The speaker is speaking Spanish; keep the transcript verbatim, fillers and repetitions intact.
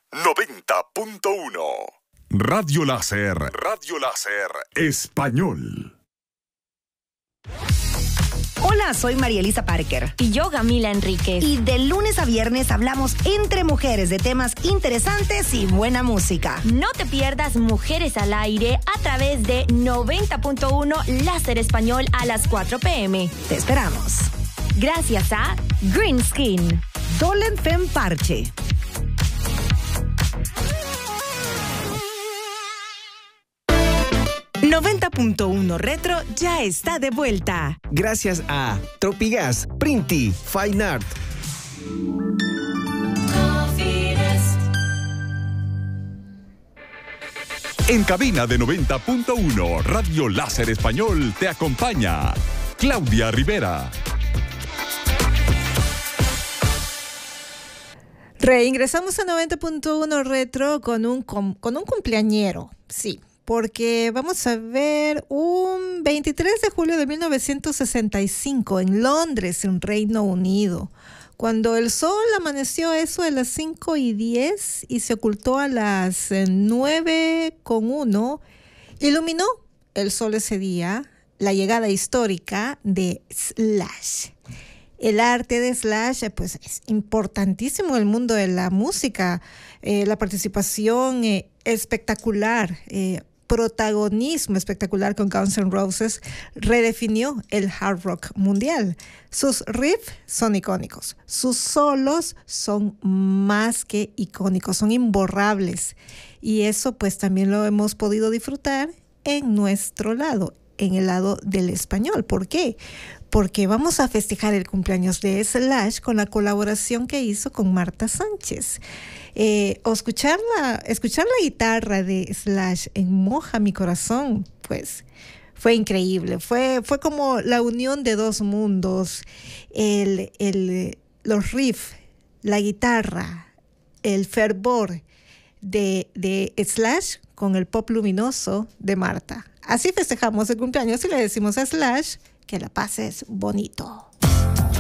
noventa punto uno. Radio Láser. Radio Láser Español. Hola, soy María Elisa Parker. Y yo, Camila Enríquez. Y de lunes a viernes hablamos entre mujeres de temas interesantes y buena música. No te pierdas Mujeres al Aire a través de noventa punto uno Láser Español a las cuatro pe eme. Te esperamos. Gracias a Green Skin. Dolen Fem Parche. noventa punto uno Retro ya está de vuelta. Gracias a Tropigas, Printi, Fine Art. En cabina de noventa punto uno Radio Láser Español te acompaña Claudia Rivera. Reingresamos a noventa punto uno Retro con un, con, con un cumpleañero, sí. Porque vamos a ver un veintitrés de julio de mil novecientos sesenta y cinco en Londres, en Reino Unido, cuando el sol amaneció a eso de las cinco y diez y se ocultó a las nueve con uno, iluminó el sol ese día la llegada histórica de Slash. El arte de Slash, pues, es importantísimo en el mundo de la música. Eh, la participación eh, espectacular, eh, protagonismo espectacular con Guns N' Roses redefinió el hard rock mundial. Sus riffs son icónicos, sus solos son más que icónicos, son imborrables. Y eso pues también lo hemos podido disfrutar en nuestro lado, en el lado del español. ¿Por qué? Porque vamos a festejar el cumpleaños de Slash con la colaboración que hizo con Marta Sánchez. Eh, o escuchar la, escuchar la guitarra de Slash en Moja mi corazón, pues fue increíble. Fue, fue como la unión de dos mundos. El, el, los riffs, la guitarra, el fervor de, de Slash con el pop luminoso de Marta. Así festejamos el cumpleaños y le decimos a Slash que la pases bonito.